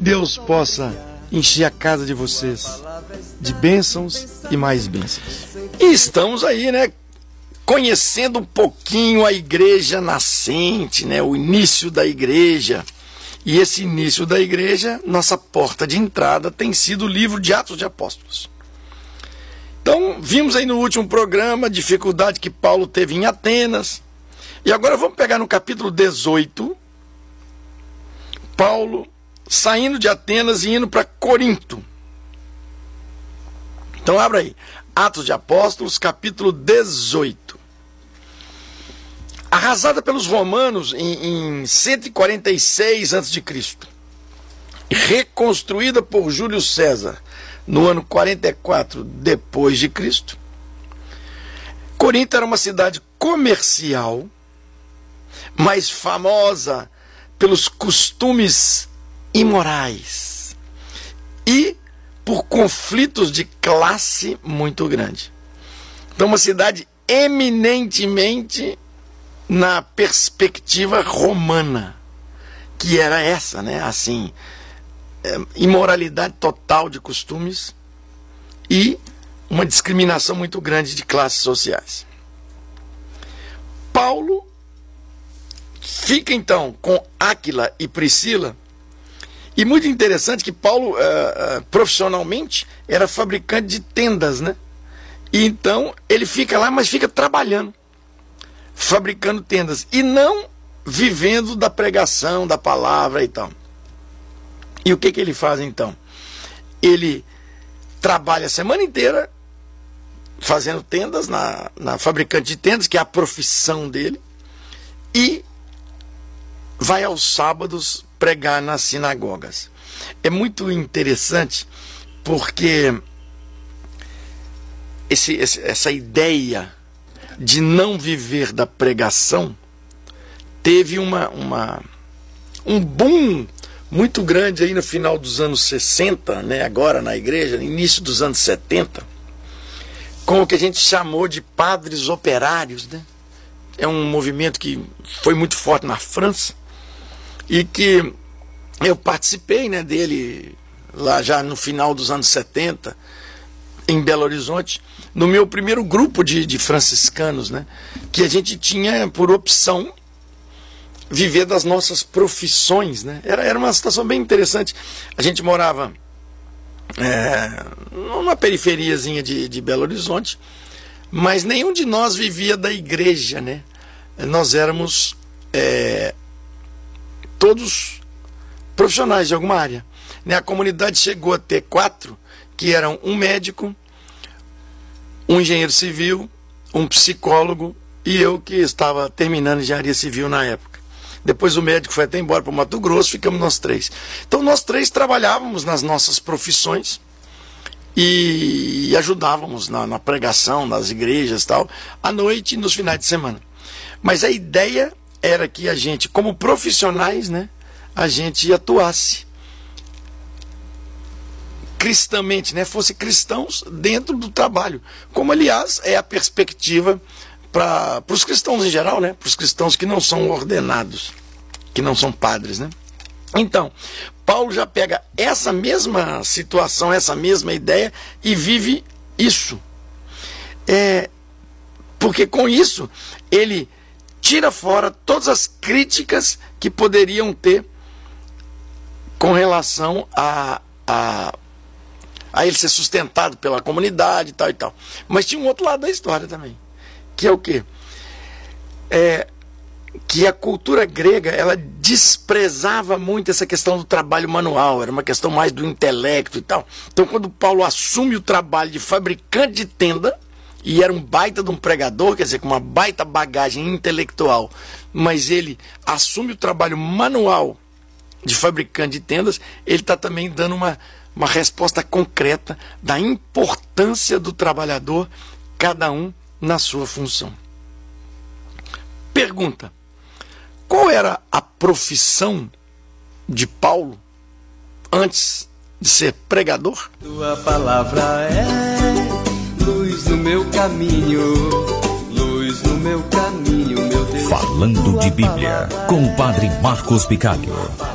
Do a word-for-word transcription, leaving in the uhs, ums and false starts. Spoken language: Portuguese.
Deus possa encher a casa de vocês de bênçãos e mais bênçãos. E estamos aí, né, conhecendo um pouquinho a igreja nascente, né, o início da igreja. E esse início da igreja, nossa porta de entrada tem sido o livro de Atos de Apóstolos. Então, vimos aí no último programa a dificuldade que Paulo teve em Atenas. E agora vamos pegar no capítulo dezoito, Paulo saindo de Atenas e indo para Corinto. Então abra aí, Atos de Apóstolos, capítulo dezoito. Arrasada pelos romanos em, em cento e quarenta e seis antes de Cristo, reconstruída por Júlio César no ano quarenta e quatro depois de Cristo, Corinto era uma cidade comercial, mas famosa pelos costumes imorais e por conflitos de classe muito grande. Então, uma cidade eminentemente na perspectiva romana, que era essa, né? Assim, é, imoralidade total de costumes e uma discriminação muito grande de classes sociais. Paulo fica então com Áquila e Priscila, e muito interessante que Paulo, uh, uh, profissionalmente, era fabricante de tendas, né? E então ele fica lá, mas fica trabalhando, fabricando tendas, e não vivendo da pregação, da palavra e tal. E o que que ele faz então? Ele trabalha a semana inteira fazendo tendas na, na fabricante de tendas, que é a profissão dele, e vai aos sábados pregar nas sinagogas. É muito interessante porque esse, esse, essa ideia de não viver da pregação teve uma, uma, um boom muito grande aí no final dos anos sessenta, né, agora na igreja, no início dos anos setenta, com o que a gente chamou de padres operários, né? É um movimento que foi muito forte na França e que eu participei, né, dele lá já no final dos anos setenta, em Belo Horizonte, no meu primeiro grupo de, de franciscanos, né, que a gente tinha por opção viver das nossas profissões, né? Era, era uma situação bem interessante. A gente morava é, numa periferiazinha de, de Belo Horizonte, mas nenhum de nós vivia da igreja, né? Nós éramos é, todos profissionais de alguma área, né? A comunidade chegou a ter quatro, que eram um médico, um engenheiro civil, um psicólogo e eu, que estava terminando engenharia civil na época. Depois o médico foi até embora para o Mato Grosso, ficamos nós três. Então nós três trabalhávamos nas nossas profissões e ajudávamos na, na pregação, nas igrejas e tal, à noite e nos finais de semana. Mas a ideia era que a gente, como profissionais, né, a gente atuasse cristamente, né, fosse cristãos dentro do trabalho. Como, aliás, é a perspectiva para os cristãos em geral, né, para os cristãos que não são ordenados, que não são padres, né. Então, Paulo já pega essa mesma situação, essa mesma ideia e vive isso. É, porque com isso ele tira fora todas as críticas que poderiam ter com relação a, a, a ele ser sustentado pela comunidade e tal e tal. Mas tinha um outro lado da história também, que é o quê? É, que a cultura grega, ela desprezava muito essa questão do trabalho manual, era uma questão mais do intelecto e tal. Então, quando Paulo assume o trabalho de fabricante de tenda, e era um baita de um pregador, quer dizer, com uma baita bagagem intelectual, mas ele assume o trabalho manual de fabricante de tendas, ele está também dando uma, uma resposta concreta da importância do trabalhador, cada um na sua função. Pergunta: qual era a profissão de Paulo antes de ser pregador? Tua palavra é luz no meu caminho, luz no meu caminho, meu Deus. Falando de Bíblia, com o padre Marcos Bicalho.